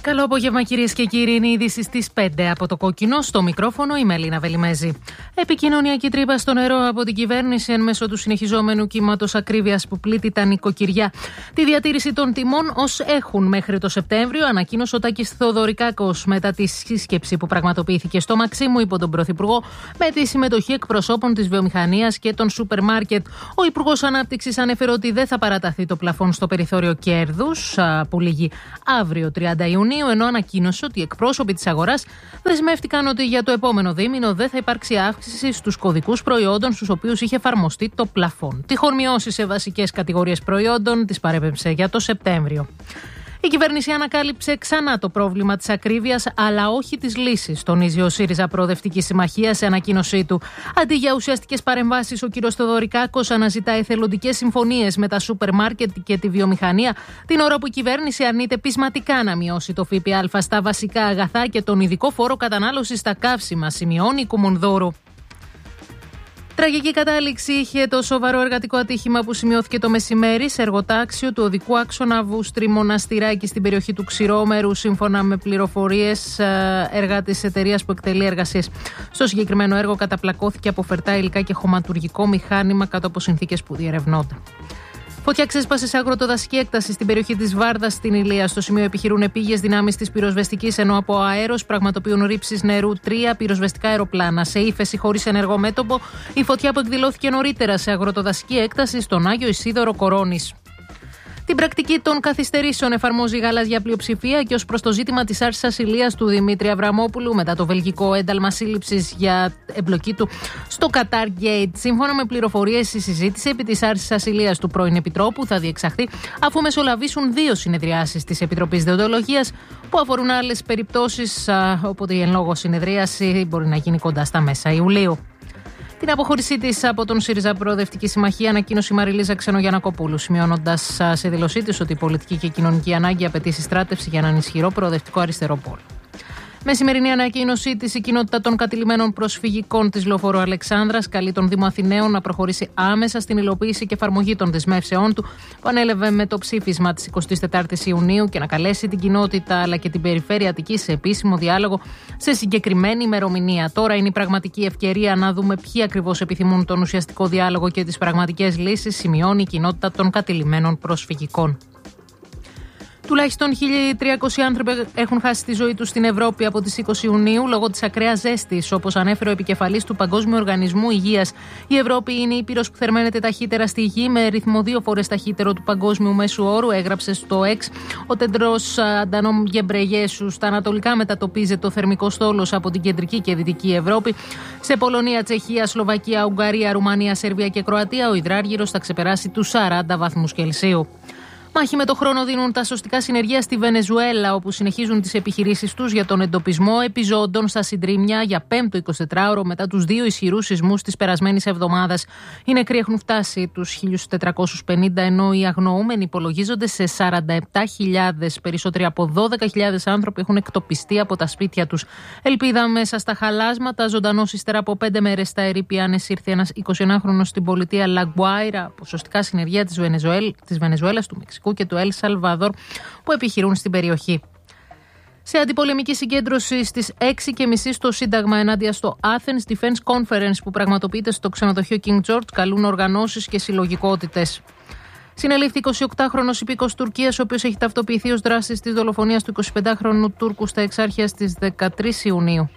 Καλό απόγευμα, κυρίες και κύριοι. Είναι η είδηση στις 5 από το Κόκκινο. Στο μικρόφωνο η Μελίνα Βελιμέζη. Επικοινωνιακή τρύπα στο νερό από την κυβέρνηση εν μέσω του συνεχιζόμενου κύματος ακρίβειας που πλήττει τα νοικοκυριά. Τη διατήρηση των τιμών ως έχουν μέχρι το Σεπτέμβριο, ανακοίνωσε ο Τάκης Θεοδωρικάκος μετά τη σύσκεψη που πραγματοποιήθηκε στο Μαξίμου υπό τον Πρωθυπουργό με τη συμμετοχή εκπροσώπων της βιομηχανίας και των σούπερ μάρκετ. Ο Υπουργός Ανάπτυξης ανέφερε ότι δεν θα παραταθεί το πλαφόν στο περιθώριο κέρδους που λήγει αύριο 30 Ιουνίου, ενώ ανακοίνωσε ότι οι εκπρόσωποι της αγοράς δεσμεύτηκαν ότι για το επόμενο δίμηνο δεν θα υπάρξει αύξηση στους κωδικούς προϊόντων στους οποίους είχε εφαρμοστεί το πλαφόν. Τυχόν μειώσει σε βασικές κατηγορίες προϊόντων τις παρέπεμψε για το Σεπτέμβριο. Η κυβέρνηση ανακάλυψε ξανά το πρόβλημα της ακρίβειας, αλλά όχι της λύσης, τονίζει ο ΣΥΡΙΖΑ Προοδευτική Συμμαχία σε ανακοίνωσή του. Αντί για ουσιαστικές παρεμβάσεις, ο κ. Θεοδωρικάκος αναζητά εθελοντικές συμφωνίες με τα σούπερ μάρκετ και τη βιομηχανία, την ώρα που η κυβέρνηση αρνείται πεισματικά να μειώσει το ΦΠΑ στα βασικά αγαθά και τον ειδικό φόρο κατανάλωσης στα καύσιμα, σημειώνει η Κουμουνδούρου. Τραγική κατάληξη είχε το σοβαρό εργατικό ατύχημα που σημειώθηκε το μεσημέρι σε εργοτάξιο του οδικού άξονα Βούστρη-Μοναστηράκη στην περιοχή του Ξηρόμερου, σύμφωνα με πληροφορίες εργάτης εταιρείας που εκτελεί εργασίες. Στο συγκεκριμένο έργο καταπλακώθηκε από φερτά υλικά και χωματουργικό μηχάνημα κάτω από συνθήκες που διερευνώνται. Φωτιά ξέσπασε σε αγροτοδασική έκταση στην περιοχή της Βάρδας στην Ηλία. Στο σημείο επιχειρούν επίγειες δυνάμεις της πυροσβεστικής, ενώ από αέρος πραγματοποιούν ρήψεις νερού 3 πυροσβεστικά αεροπλάνα. Σε ύφεση χωρίς ενεργό μέτωπο, η φωτιά που εκδηλώθηκε νωρίτερα σε αγροτοδασική έκταση στον Άγιο Ισίδωρο Κορώνης. Την πρακτική των καθυστερήσεων εφαρμόζει η γαλάζια πλειοψηφία και ως προς το ζήτημα της άρσης ασυλίας του Δημήτρη Αβραμόπουλου μετά το βελγικό ένταλμα σύλληψης για εμπλοκή του στο Qatar Gate. Σύμφωνα με πληροφορίες, η συζήτηση επί της άρσης ασυλίας του πρώην Επιτρόπου θα διεξαχθεί αφού μεσολαβήσουν 2 συνεδριάσεις της Επιτροπής Δεοντολογίας που αφορούν άλλες περιπτώσεις, οπότε η εν λόγω συνεδρίαση μπορεί να γίνει κοντά στα μέσα Ιουλίου. Την αποχώρησή της από τον ΣΥΡΙΖΑ Προοδευτική Συμμαχία ανακοίνωσε η Μαριλίζα Ξενογιαννακοπούλου, σημειώνοντας σε δήλωσή της ότι η πολιτική και κοινωνική ανάγκη απαιτεί συστράτευση για έναν ισχυρό προοδευτικό αριστερό πόλο. Με σημερινή ανακοίνωσή της, η κοινότητα των κατηλημένων προσφυγικών της Λεωφόρου Αλεξάνδρας καλεί τον Δήμο Αθηναίων να προχωρήσει άμεσα στην υλοποίηση και εφαρμογή των δεσμεύσεών του που ανέλαβε με το ψήφισμα της 24ης Ιουνίου και να καλέσει την κοινότητα αλλά και την περιφέρεια Αττικής σε επίσημο διάλογο σε συγκεκριμένη ημερομηνία. Τώρα είναι η πραγματική ευκαιρία να δούμε ποιοι ακριβώς επιθυμούν τον ουσιαστικό διάλογο και τις πραγματικές λύσεις, σημειώνει η κοινότητα των κατηλημένων προσφυγικών. Τουλάχιστον 1.300 άνθρωποι έχουν χάσει τη ζωή τους στην Ευρώπη από τις 20 Ιουνίου λόγω της ακραίας ζέστης, όπως ανέφερε ο επικεφαλής του Παγκόσμιου Οργανισμού Υγείας. Η Ευρώπη είναι η ήπειρος που θερμαίνεται ταχύτερα στη γη, με ρυθμό 2 φορές ταχύτερο του παγκόσμιου μέσου όρου, έγραψε στο X ο Τεντρός Αντανόμ Γκεμπρεγιέσους. Στα ανατολικά μετατοπίζεται το θερμικό στόλος από την κεντρική και δυτική Ευρώπη. Σε Πολωνία, Τσεχία, Σλοβακία, Ουγγαρία, Ρουμανία, Σερβία και Κροατία ο υδράργυρος θα ξεπεράσει τους 40 βαθμούς Κελσίου. Μάχη με το χρόνο δίνουν τα σωστικά συνεργεία στη Βενεζουέλα, όπου συνεχίζουν τις επιχειρήσεις τους για τον εντοπισμό επιζώντων στα συντρίμμια για 5ο 24ωρο μετά τους 2 ισχυρούς σεισμούς της περασμένης εβδομάδας. Οι νεκροί έχουν φτάσει τους 1.450, ενώ οι αγνοούμενοι υπολογίζονται σε 47.000. Περισσότεροι από 12.000 άνθρωποι έχουν εκτοπιστεί από τα σπίτια τους. Ελπίδα μέσα στα χαλάσματα, ζωντανός ύστερα από 5 μέρες στα ερείπια ανεσήρθη ένας 21χρονος στην πολιτεία Λαγκουάιρα, από σωστικά συνεργεία της Βενεζουέλας, του Μεξικού και του Ελ Σαλβαδόρ που επιχειρούν στην περιοχή. Σε αντιπολεμική συγκέντρωση στις 6:30 στο Σύνταγμα ενάντια στο Athens Defense Conference που πραγματοποιείται στο ξενοδοχείο King George καλούν οργανώσεις και συλλογικότητες. Συνελήφθη 28χρονος υπήκος Τουρκίας, ο οποίος έχει ταυτοποιηθεί ως δράστης της δολοφονίας του 25χρονου Τούρκου στα Εξάρχεια στις 13 Ιουνίου.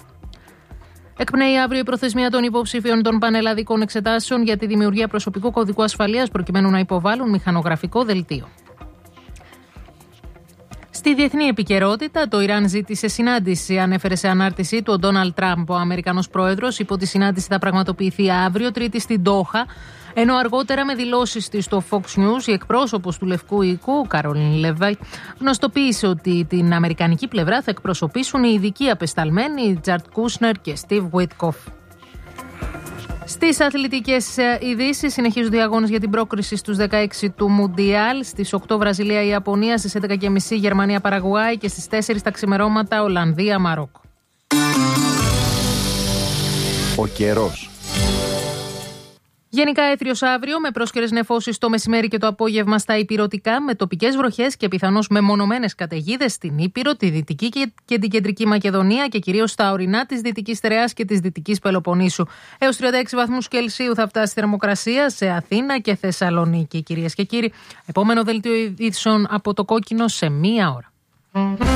Εκπνέει αύριο η προθεσμία των υποψήφιων των πανελλαδικών εξετάσεων για τη δημιουργία προσωπικού κωδικού ασφαλείας προκειμένου να υποβάλουν μηχανογραφικό δελτίο. Στη διεθνή επικαιρότητα, το Ιράν ζήτησε συνάντηση, ανέφερε σε ανάρτησή του ο Ντόναλντ Τραμπ. Ο Αμερικανός πρόεδρος είπε ότι η συνάντηση θα πραγματοποιηθεί αύριο Τρίτη στην Ντόχα, ενώ αργότερα με δηλώσεις της στο Fox News η εκπρόσωπος του Λευκού Οίκου, Κάρολιν Λεβάιτ, γνωστοποίησε ότι την αμερικανική πλευρά θα εκπροσωπήσουν οι ειδικοί απεσταλμένοι Τζαρτ Κούσνερ και Στίβ Βουίτκοφ. Στις αθλητικές ειδήσεις συνεχίζονται οι αγώνες για την πρόκριση στους 16 του Μουντιάλ. Στις 8 Βραζιλία-Ιαπωνία, στις 11:30 Γερμανία-Παραγουάη και στις 4 τα ξημερώματα Ολλανδία-Μαρόκο. Ο καιρός. Γενικά έθριος αύριο, με πρόσκαιρες νεφώσεις το μεσημέρι και το απόγευμα στα ηπειρωτικά, με τοπικές βροχές και πιθανώς μεμονωμένες καταιγίδες στην Ήπειρο, τη Δυτική και την Κεντρική Μακεδονία και κυρίως στα ορεινά της Δυτικής Στερεάς και της Δυτικής Πελοποννήσου. Έως 36 βαθμούς Κελσίου θα φτάσει η θερμοκρασία σε Αθήνα και Θεσσαλονίκη. Κυρίες και κύριοι, επόμενο δελτίο ειδήσεων από το Κόκκινο σε 1 ώρα.